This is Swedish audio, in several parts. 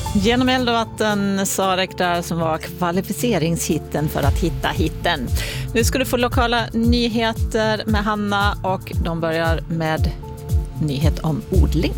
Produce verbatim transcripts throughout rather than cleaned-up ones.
Genom eld och vatten, Sarek där som var kvalificeringshitten för att hitta hitten. Nu ska du få lokala nyheter med Hanna och de börjar med nyhet om odling.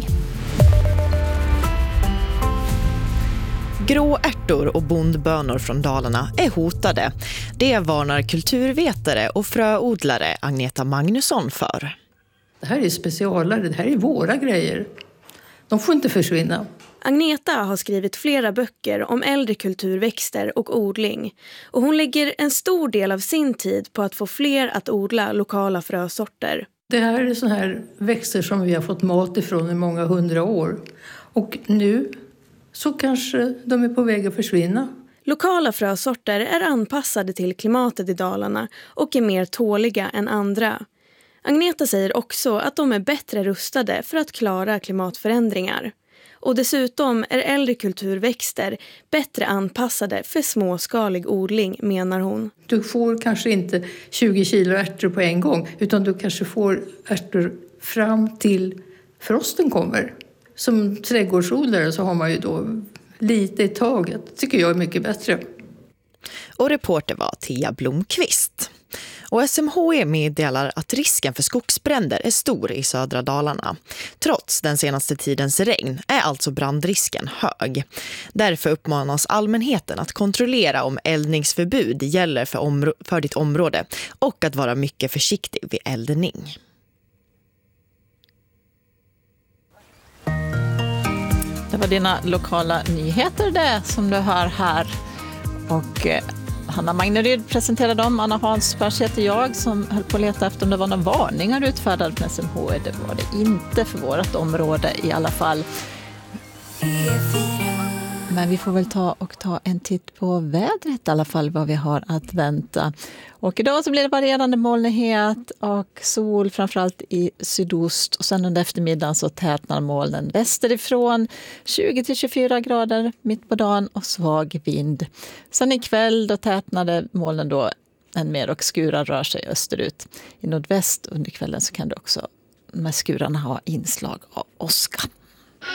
Gråärtor och bondbönor från Dalarna är hotade. Det varnar kulturvetare och fröodlare Agneta Magnusson för. Det här är specialare, det här är våra grejer. De får inte försvinna. Agneta har skrivit flera böcker om äldre kulturväxter och odling. Och hon lägger en stor del av sin tid på att få fler att odla lokala frösorter. Det här är såna här växter som vi har fått mat ifrån i många hundra år. Och nu så kanske de är på väg att försvinna. Lokala frösorter är anpassade till klimatet i Dalarna och är mer tåliga än andra. Agneta säger också att de är bättre rustade för att klara klimatförändringar. Och dessutom är äldre kulturväxter bättre anpassade för småskalig odling, menar hon. Du får kanske inte tjugo kilo ärtor på en gång, utan du kanske får ärtor fram till frosten kommer. Som trädgårdsodlare så har man ju då lite i taget. Tycker jag är mycket bättre. Och reporter var Tia Blomqvist. Och S M H E meddelar att risken för skogsbränder är stor i södra Dalarna. Trots den senaste tidens regn är alltså brandrisken hög. Därför uppmanas allmänheten att kontrollera om eldningsförbud gäller för, omro- för ditt område och att vara mycket försiktig vid eldning. Det var dina lokala nyheter det som du hör här. Och eh, Hanna Magneryd presenterade dem. Anna Hansbergs heter jag som höll på att leta efter om det var några varningar utfärdade från S M H E. Det var det inte för vårt område i alla fall. Men vi får väl ta och ta en titt på vädret i alla fall, vad vi har att vänta. Och idag så blir det varierande molnighet och sol framförallt i sydost. Och sen under eftermiddagen så tätnar molnen västerifrån, tjugo till tjugofyra grader mitt på dagen och svag vind. Sen ikväll då tätnade molnen då än mer och skurar rör sig österut. I nordväst under kvällen så kan det också med skurarna ha inslag av åska.